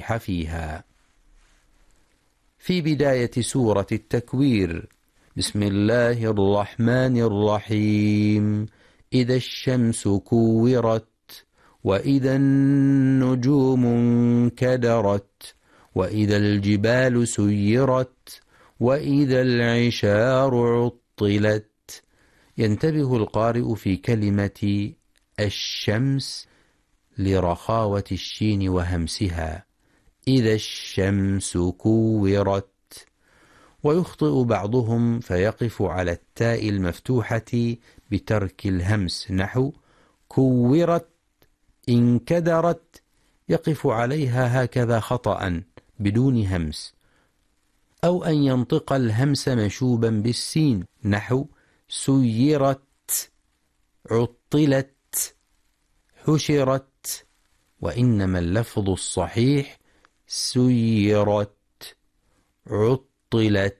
ونفخ فيها. في بداية سورة التكوير: بسم الله الرحمن الرحيم، إذا الشمس كورت، وإذا النجوم انكدرت، وإذا الجبال سيرت، وإذا العشار عطلت. ينتبه القارئ في كلمة الشمس لرخاوة الشين وهمسها، إذا الشمس كورت. ويخطئ بعضهم فيقف على التاء المفتوحة بترك الهمس، نحو كورت، انكدرت، يقف عليها هكذا خطأ بدون همس. أو أن ينطق الهمس مشوبا بالسين، نحو سيرت، عطلت، حشرت. وإنما اللفظ الصحيح سيرت، عطلت،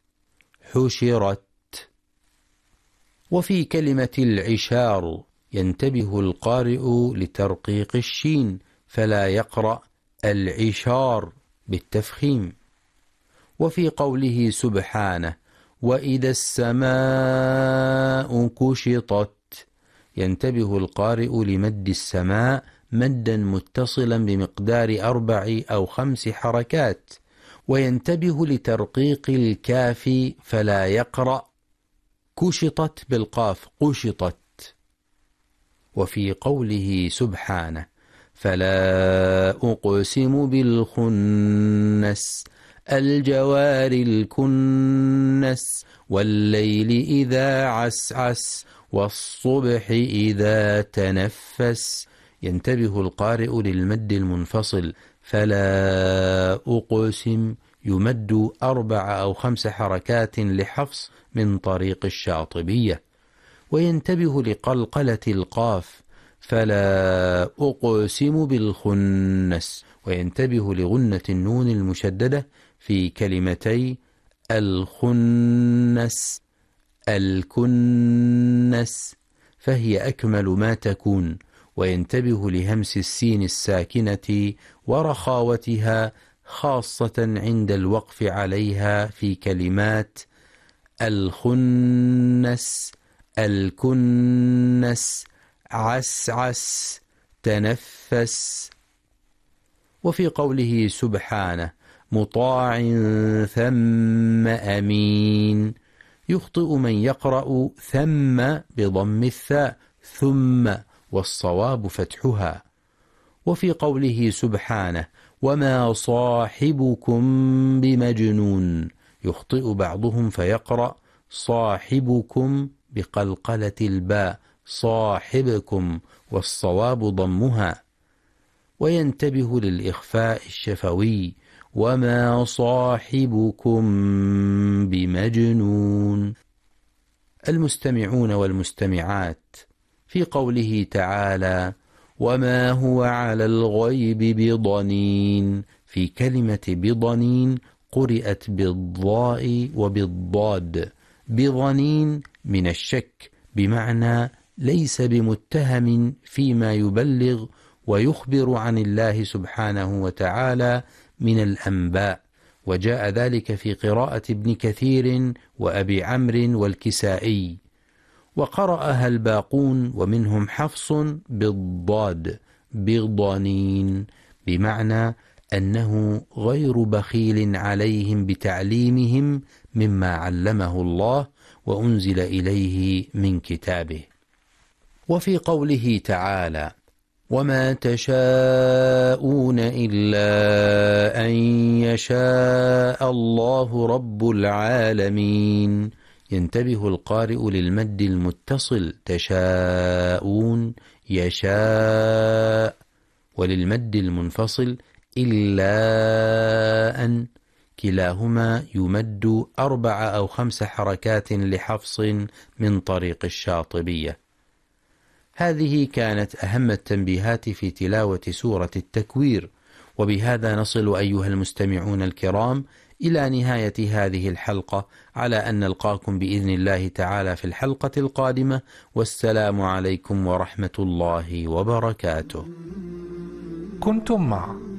حشرت. وفي كلمة العشار ينتبه القارئ لترقيق الشين، فلا يقرأ العشار بالتفخيم. وفي قوله سبحانه: وإذا السماء كشطت، ينتبه القارئ لمد السماء مدا متصلا بمقدار 4 أو 5 حركات، وينتبه لترقيق الكاف فلا يقرأ كشطت بالقاف، قشطت. وفي قوله سبحانه: فلا أقسم بالخنس، الجوار الكنس، والليل إذا عسعس، والصبح إذا تنفس. ينتبه القارئ للمد المنفصل، فلا أقسم يمد 4 أو 5 حركات لحفص من طريق الشاطبية. وينتبه لقلقلة القاف، فلا أقسم بالخنس. وينتبه لغنة النون المشددة في كلمتي الخنس، الكنس، فهي أكمل ما تكون. وينتبه لهمس السين الساكنة ورخاوتها، خاصة عند الوقف عليها في كلمات الخنس، الكنس، عسعس، تنفس. وفي قوله سبحانه: مطاع ثم أمين، يخطئ من يقرأ ثم بضم الثاء ثم، والصواب فتحها. وفي قوله سبحانه: وما صاحبكم بمجنون، يخطئ بعضهم فيقرأ صاحبكم بقلقلة الباء، صاحبكم، والصواب ضمها. وينتبه للإخفاء الشفوي: وما صاحبكم بمجنون. المستمعون والمستمعات، في قوله تعالى: وما هو على الغيب بضنين، في كلمة بضنين قرئت بالضاء وبالضاد، بضنين من الشك، بمعنى ليس بمتهم فيما يبلغ ويخبر عن الله سبحانه وتعالى من الأنباء. وجاء ذلك في قراءة ابن كثير وأبي عمرو والكسائي، وقرأها الباقون ومنهم حفص بالضاد، بضنين، بمعنى أنه غير بخيل عليهم بتعليمهم مما علمه الله وأنزل إليه من كتابه. وفي قوله تعالى: وما تشاءون إلا أن يشاء الله رب العالمين، ينتبه القارئ للمد المتصل تشاءون، يشاء، وللمد المنفصل إلا أن، كلاهما يمد 4 أو 5 حركات لحفص من طريق الشاطبية. هذه كانت أهم التنبيهات في تلاوة سورة التكوير، وبهذا نصل أيها المستمعون الكرام إلى نهاية هذه الحلقة، على أن نلقاكم بإذن الله تعالى في الحلقة القادمة، والسلام عليكم ورحمة الله وبركاته. كنتم مع